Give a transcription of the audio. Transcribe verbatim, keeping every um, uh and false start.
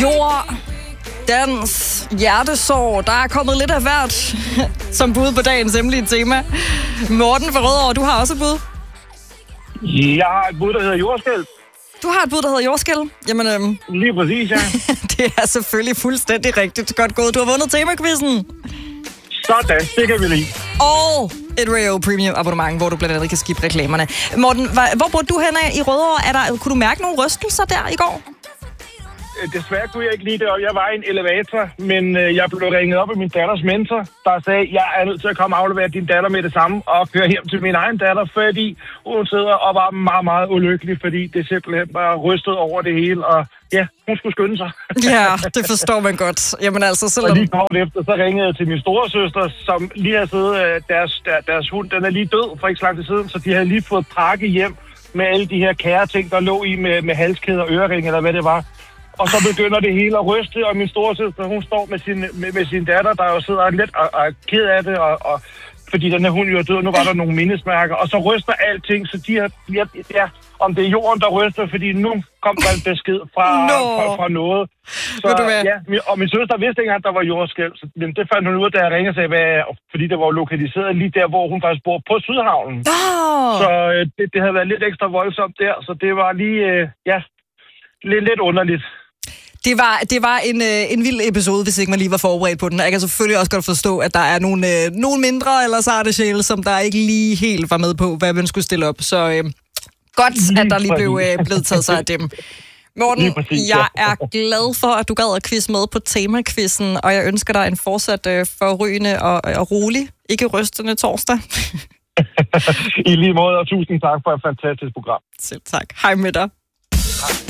Jord, dans, hjertesår. Der er kommet lidt af hvert som bud på dagens hemmelige tema. Morten fra Rødovre, du har også et bud. Jeg har et bud, der hedder jordskælv. Du har et bud, der hedder jordskælv? Jamen, øhm, Lige præcis, ja. det er selvfølgelig fuldstændig rigtigt. Godt gået. Du har vundet tema-quizzen. Sådan, det kan vi lide. Og et Rayo Premium abonnement, hvor du blandt andet kan skippe reklamerne. Morten, hvor bor du henne i Rødovre? Er der, kunne du mærke nogle rystelser der i går? Desværre kunne jeg ikke lide det, og jeg var i en elevator, men jeg blev ringet op af min datters mentor, der sagde, jeg er nødt til at komme og aflevere din datter med det samme og køre hjem til min egen datter, fordi hun sidder og var meget, meget ulykkelig, fordi det simpelthen var rystet over det hele, og ja, hun skulle skynde sig. Ja, det forstår man godt. Jamen altså, selvom... Og lige kort efter, så ringede jeg til min storesøster, som lige har siddet, deres, der, deres hund, den er lige død for ikke så lang tid siden, så de havde lige fået pakke hjem med alle de her kære ting, der lå i med, med halskæder og ørering, eller hvad det var. Og så begynder det hele at ryste, og min storesøster, hun står med sin, med, med sin datter, der jo sidder lidt og, og er ked af det, og, og, fordi den her hund jo er død, og nu var der nogle mindesmærker, og så ryster alting, så de har, ja, ja, om det er jorden, der ryster, fordi nu kom der en besked fra, no. fra, fra noget. Så ja, og min søster vidste ikke, at der var jordskælv, men det fandt hun ud af, da jeg ringede og sagde, hvad, fordi det var lokaliseret lige der, hvor hun faktisk bor på Sydhavnen. Oh. Så det, det havde været lidt ekstra voldsomt der, så det var lige, ja, lidt, lidt underligt. Det var, det var en, øh, en vild episode, hvis ikke man lige var forberedt på den. Jeg kan selvfølgelig også godt forstå, at der er nogle, øh, nogle mindre eller sarte sjæle, som der ikke lige helt var med på, hvad man skulle stille op. Så øh, godt, lige at der lige blev øh, blevet taget sig af dem. Morten, præcis, ja. Jeg er glad for, at du gad at quiz med på tema-quizzen, og jeg ønsker dig en fortsat øh, forrygende og, og rolig, ikke rystende torsdag. I lige måde, og tusind tak for et fantastisk program. Selv tak. Hej med dig. Hej.